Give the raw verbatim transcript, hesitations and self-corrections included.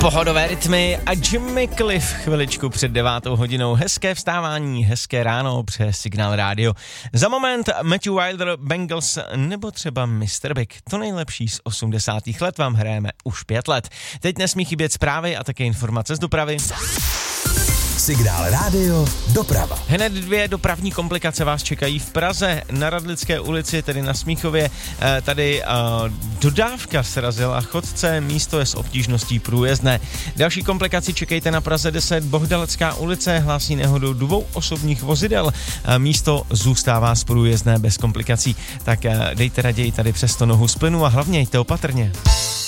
Pohodové rytmy a Jimmy Cliff chviličku před devátou hodinou. Hezké vstávání, hezké ráno přes Signál rádio. Za moment Matthew Wilder, Bangles nebo třeba mister Big. To nejlepší z osmdesátých let vám hrajeme už pět let. Teď nesmí chybět zprávy a také informace z dopravy. Signál rádio, doprava. Hned dvě dopravní komplikace vás čekají v Praze. Na Radlické ulici, tedy na Smíchově, tady dodávka srazila chodce, místo je s obtížností průjezdné. Další komplikaci čekejte na Praze deset, Bohdalecká ulice, hlásí nehodu dvou osobních vozidel. Místo zůstává zprůjezdné bez komplikací. Tak dejte raději tady přes to nohu z plynu a hlavně jděte opatrně.